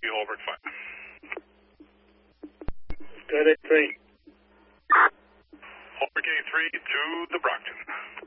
Holbrook 5. Good at 3. Holbrook A3 to the Brockton.